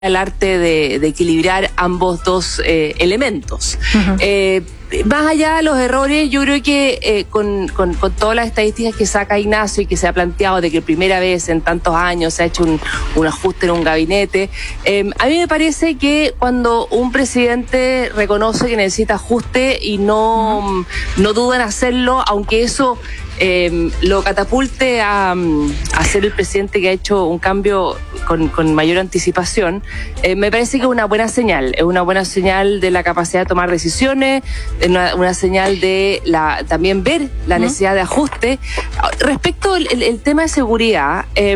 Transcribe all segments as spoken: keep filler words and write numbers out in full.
el arte de, de equilibrar ambos dos eh, elementos. Uh-huh. Eh, más allá de los errores, yo creo que eh, con, con, con todas las estadísticas que saca Ignacio y que se ha planteado de que primera vez en tantos años se ha hecho un, un ajuste en un gabinete, eh, a mí me parece que cuando un presidente reconoce que necesita ajuste y no, uh-huh. no duda en hacerlo, aunque eso Eh, lo catapulte a, a ser el presidente que ha hecho un cambio con, con mayor anticipación, eh, me parece que es una buena señal, es una buena señal de la capacidad de tomar decisiones, una, una señal de la también ver la necesidad de ajuste. Respecto al el, el tema de seguridad, eh,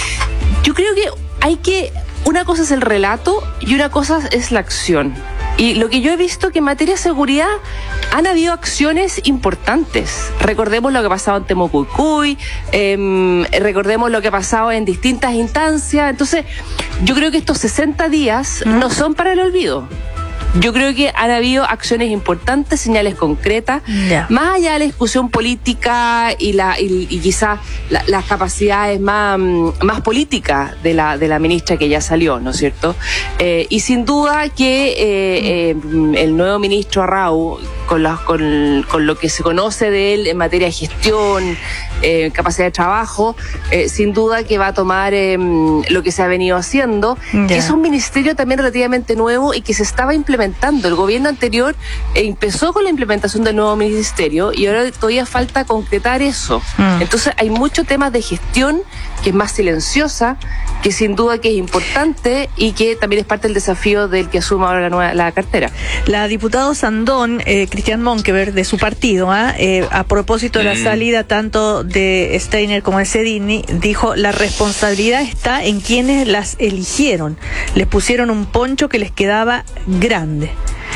yo creo que hay que, una cosa es el relato y una cosa es la acción. Y lo que yo he visto que en materia de seguridad han habido acciones importantes. Recordemos lo que ha pasado en Temucuicui, eh, recordemos lo que ha pasado en distintas instancias. Entonces, yo creo que estos sesenta días no son para el olvido. Yo creo que han habido acciones importantes, señales concretas, yeah. más allá de la discusión política y la y, y quizás la, las capacidades más, más políticas de la de la ministra que ya salió, ¿no es cierto? Eh, y sin duda que eh, eh, el nuevo ministro Arrau, con, la, con, con lo que se conoce de él en materia de gestión, eh, capacidad de trabajo, eh, sin duda que va a tomar eh, lo que se ha venido haciendo, yeah. que es un ministerio también relativamente nuevo y que se estaba implementando. El gobierno anterior empezó con la implementación del nuevo ministerio y ahora todavía falta concretar eso. Mm. Entonces hay muchos temas de gestión que es más silenciosa, que sin duda que es importante y que también es parte del desafío del que asuma ahora la nueva la cartera. La diputada Sandón, eh, Cristian Monkeberg, de su partido, ¿eh? Eh, a propósito de la salida tanto de Steiner como de Cedini, dijo: la responsabilidad está en quienes las eligieron. Les pusieron un poncho que les quedaba grande.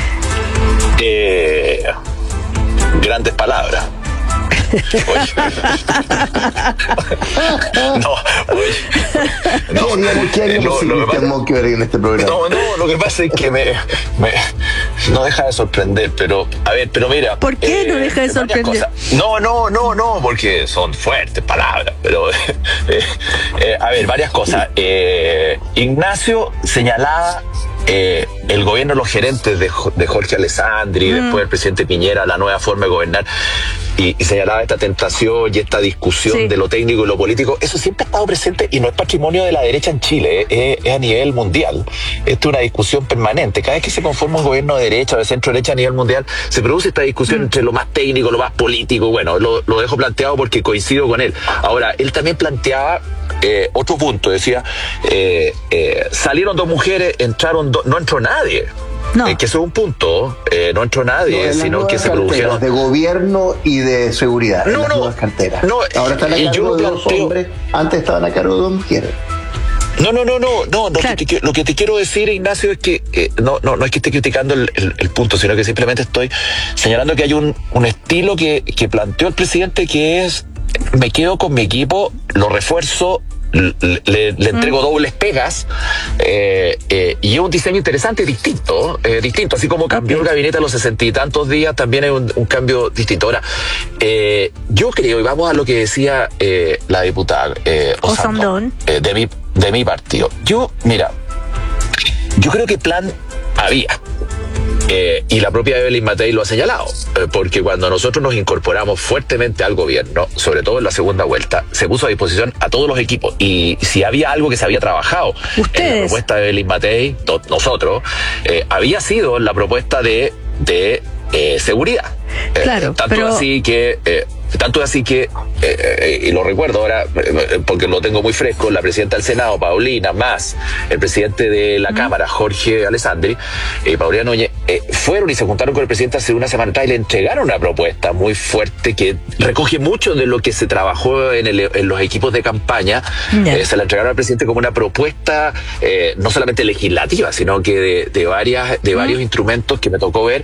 Eh, grandes palabras. no, oye, no, no, ¿Qué haría no, no, no, que en este programa? No, no, lo que pasa es que me, me no deja de sorprender, pero a ver, pero mira. ¿Por qué eh, no deja de sorprender? No, no, no, no, porque son fuertes palabras, pero eh, eh, a ver, varias cosas. Eh, Ignacio señalaba Eh, el gobierno, los gerentes de, de Jorge Alessandri, mm. después el presidente Piñera, la nueva forma de gobernar, y, y señalaba esta tentación y esta discusión sí. de lo técnico y lo político. Eso siempre ha estado presente y no es patrimonio de la derecha en Chile, eh, es, es a nivel mundial. Esto es una discusión permanente. Cada vez que se conforma un gobierno de derecha o de centro derecha a nivel mundial, se produce esta discusión mm. entre lo más técnico, lo más político. Bueno, lo, lo dejo planteado porque coincido con él. Ahora, él también planteaba Eh, otro punto, decía, eh, eh, salieron dos mujeres, entraron dos, no entró nadie. No. Eh, que eso es un punto, eh, no entró nadie, no, sino que se produjeron de gobierno y de seguridad. No, en las no, nuevas carteras. No, ahora están a cargo yo de planteo, dos hombres, antes estaban a cargo de dos mujeres. No, no, no, no, no, no claro. te, lo que te quiero decir, Ignacio, es que eh, no, no, no es que esté criticando el, el, el punto, sino que simplemente estoy señalando que hay un, un estilo que, que planteó el presidente, que es: me quedo con mi equipo, lo refuerzo, le, le, le entrego mm. dobles pegas, eh, eh, y es un diseño interesante, distinto, eh, distinto, así como cambió okay. el gabinete a los sesenta y tantos días, también hay un, un cambio distinto. Ahora, eh, yo creo, y vamos a lo que decía eh, la diputada eh, Osandón, eh, de mi, de mi partido. Yo, mira, yo creo que plan había. Eh, y la propia Evelyn Matei lo ha señalado, eh, porque cuando nosotros nos incorporamos fuertemente al gobierno, sobre todo en la segunda vuelta, se puso a disposición a todos los equipos, y si había algo que se había trabajado ¿Ustedes? en la propuesta de Evelyn Matei, to, nosotros, eh, había sido la propuesta de, de eh, seguridad. Claro, eh, tanto pero... así que eh, tanto así que eh, eh, y lo recuerdo ahora eh, porque lo tengo muy fresco, la presidenta del Senado, Paulina, más el presidente de la mm. Cámara, Jorge Alessandri, eh, Paulina Núñez, eh, fueron y se juntaron con el presidente hace una semana atrás y le entregaron una propuesta muy fuerte que recoge mucho de lo que se trabajó en, el, en los equipos de campaña. Yeah. Eh, se la entregaron al presidente como una propuesta eh, no solamente legislativa, sino que de, de varias de mm. varios instrumentos que me tocó ver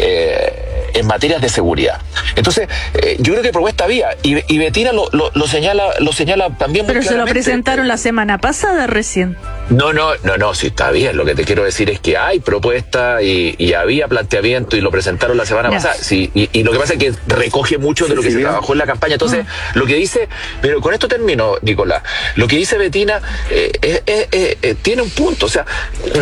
eh, en materias de seguridad. Entonces, eh, yo creo que propuesta había, y, y Betina lo, lo, lo señala lo señala también muy Pero claramente. Se lo presentaron la semana pasada recién. No, no, no, no, sí está bien. Lo que te quiero decir es que hay propuesta y, y había planteamiento y lo presentaron la semana Ya. pasada. Sí, y, y lo que pasa es que recoge mucho de lo que Sí, se bien. trabajó en la campaña. Entonces, Mm. lo que dice, pero con esto termino, Nicolás, lo que dice Betina eh, eh, eh, eh, tiene un punto. O sea,